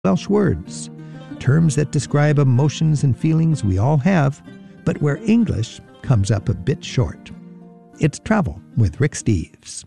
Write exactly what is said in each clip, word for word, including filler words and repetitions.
Welsh words, terms that describe emotions and feelings we all have, but where English comes up a bit short. It's Travel with Rick Steves.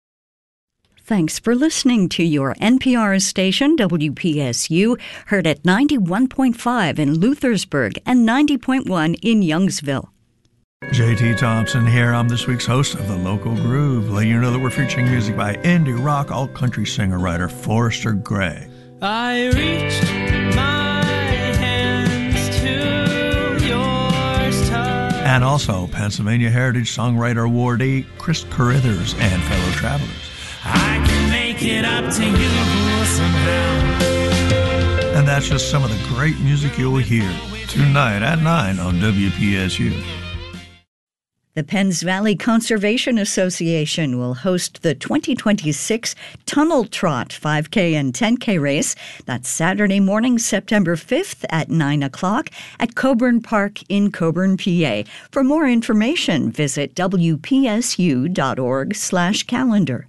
Thanks for listening to your N P R station, W P S U, heard at ninety-one point five in Luthersburg and ninety point one in Youngsville. J T Thompson here. I'm this week's host of The Local Groove, letting you know that we're featuring music by indie rock alt-country singer-writer Forrester Gray. I reached my hands to yours touch. And also Pennsylvania Heritage Songwriter awardee Chris Carithers and fellow travelers. I can make it up to you somehow. And that's just some of the great music you'll hear tonight at nine on W P S U. The Penns Valley Conservation Association will host the twenty twenty-six Tunnel Trot five K and ten K race. That's Saturday morning, September fifth at nine o'clock at Coburn Park in Coburn, P A. For more information, visit W P S U dot org slash calendar.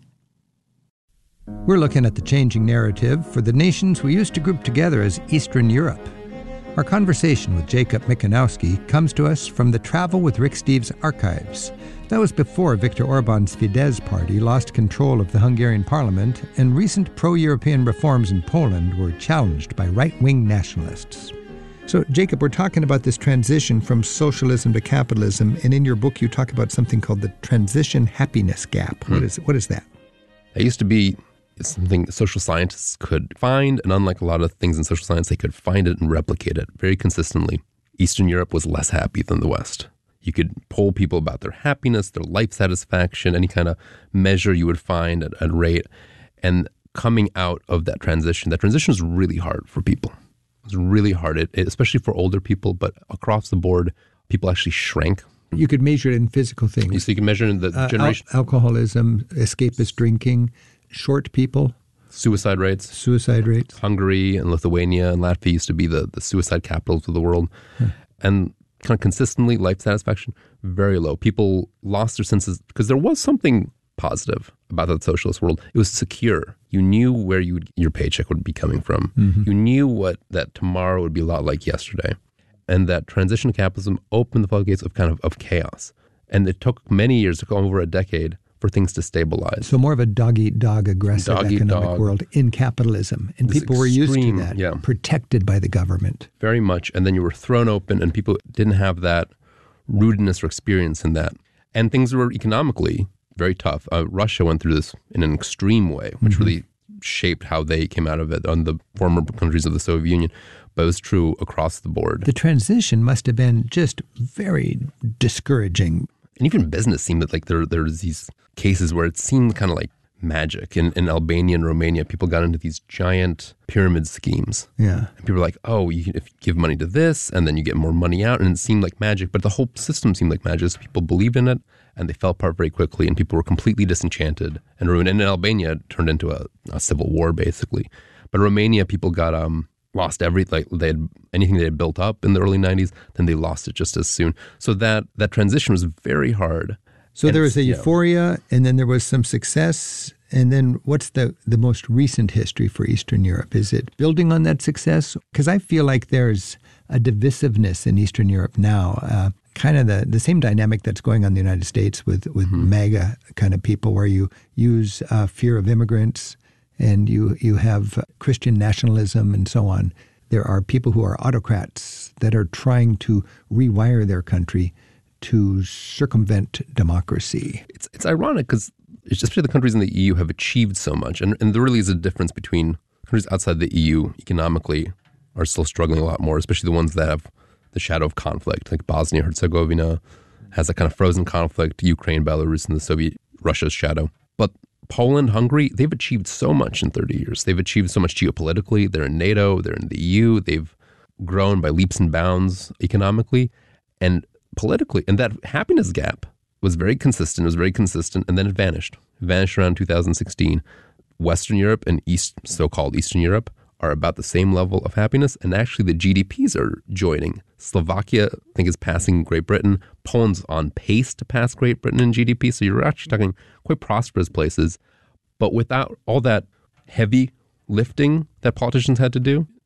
We're looking at the changing narrative for the nations we used to group together as Eastern Europe. Our conversation with Jacob Mikanowski comes to us from the Travel with Rick Steves archives. That was before Viktor Orban's Fidesz party lost control of the Hungarian parliament and recent pro-European reforms in Poland were challenged by right-wing nationalists. So, Jacob, we're talking about this transition from socialism to capitalism, and in your book you talk about something called the transition happiness gap. Hmm. What is what is that? It used to be It's something social scientists could find, and unlike a lot of things in social science, they could find it and replicate it very consistently. Eastern Europe was less happy than the West. You could poll people about their happiness, their life satisfaction, any kind of measure you would find at a rate. And coming out of that transition, that transition was really hard for people. It was really hard, it, especially for older people, but across the board, people actually shrank. You could measure it in physical things. So you can measure in the uh, generation. Al- alcoholism, escapist drinking, short people. Suicide rates. Suicide rates. Hungary and Lithuania and Latvia used to be the, the suicide capitals of the world. Huh. And kind of consistently, life satisfaction, very low. People lost their senses because there was something positive about the socialist world. It was secure. You knew where you would, your paycheck would be coming from. Mm-hmm. You knew what that tomorrow would be a lot like yesterday. And that transition to capitalism opened the floodgates of kind of, of chaos. And it took many years, it took over a decade, for things to stabilize. So more of a dog-eat-dog aggressive dog economic dog. world in capitalism. And This people were used to extreme, that, yeah. protected by the government. Very much. And then you were thrown open and people didn't have that rootedness or experience in that. And things were economically very tough. Uh, Russia went through this in an extreme way, which mm-hmm. really shaped how they came out of it on the former countries of the Soviet Union. But it was true across the board. The transition must have been just very discouraging. And even business seemed that like there there's these cases where it seemed kind of like magic. In, in Albania and Romania, people got into these giant pyramid schemes. Yeah. And people were like, oh, you, if you give money to this, and then you get more money out, and it seemed like magic. But the whole system seemed like magic. So people believed in it, and they fell apart very quickly, and people were completely disenchanted and ruined. And in Albania, it turned into a, a civil war, basically. But in Romania, people got um lost everything. Like they had anything they had built up in the early nineties, then they lost it just as soon. So that that transition was very hard. So and there was a euphoria, know, and then there was some success. And then what's the, the most recent history for Eastern Europe? Is it building on that success? Because I feel like there's a divisiveness in Eastern Europe now, uh, kind of the, the same dynamic that's going on in the United States with, with mm-hmm. MAGA kind of people, where you use uh, fear of immigrants and you, you have Christian nationalism and so on. There are people who are autocrats that are trying to rewire their country to circumvent democracy. It's it's ironic because especially the countries in the E U have achieved so much. And, and there really is a difference between countries outside the E U economically are still struggling a lot more, especially the ones that have the shadow of conflict, like Bosnia-Herzegovina has a kind of frozen conflict, Ukraine, Belarus, and the Soviet Russia's shadow. But Poland, Hungary, they've achieved so much in thirty years. They've achieved so much geopolitically. They're in NATO, they're in the E U. They've grown by leaps and bounds economically and politically. And that happiness gap was very consistent, was very consistent, and then it vanished. It vanished around two thousand sixteen. Western Europe and East, so-called Eastern Europe are about the same level of happiness, and actually the G D Ps are joining. Slovakia, I think, is passing Great Britain. Poland's on pace to pass Great Britain in G D P, so you're actually talking quite prosperous places. But without all that heavy lifting that politicians had to do.